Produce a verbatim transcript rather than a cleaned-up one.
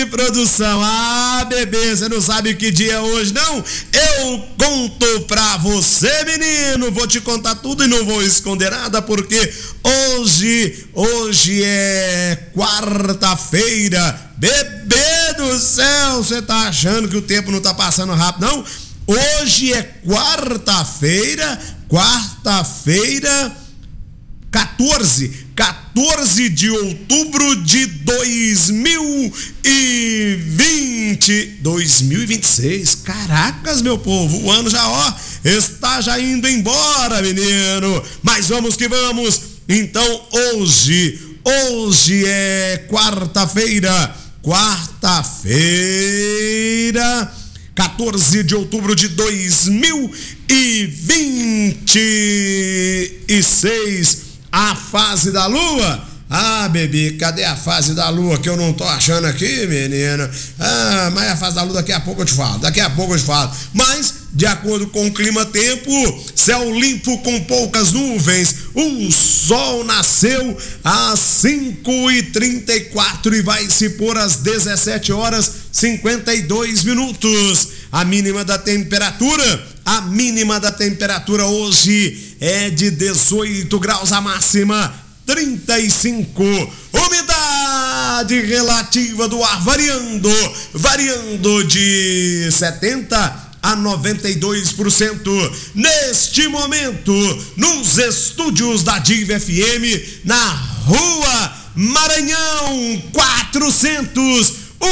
produção. Ah, bebê, você não sabe que dia é hoje, não? Eu conto pra você, menino. Vou te contar tudo e não vou esconder nada, porque hoje, hoje é quarta-feira. Bebê do céu, você tá achando que o tempo não tá passando rápido, não? Hoje é quarta-feira, quarta-feira, quatorze, quatorze de outubro de dois mil e vinte, dois mil e vinte e seis. Caracas, meu povo, o ano já, ó, está já indo embora, menino. Mas vamos que vamos. Então, hoje, hoje é quarta-feira, quarta-feira, quatorze de outubro de dois mil e vinte e seis. A fase da lua? Ah, bebê, cadê a fase da lua que eu não tô achando aqui, menina? Ah, mas a fase da lua daqui a pouco eu te falo, daqui a pouco eu te falo. Mas, de acordo com o clima-tempo, céu limpo com poucas nuvens, o sol nasceu às cinco e trinta e quatro e vai se pôr às dezessete horas e cinquenta e dois minutos. A mínima da temperatura, a mínima da temperatura hoje é de dezoito graus, a máxima trinta e cinco. Umidade relativa do ar variando, variando de setenta a noventa e dois por cento. Neste momento, nos estúdios da Diva F M, na Rua Maranhão quatrocentos,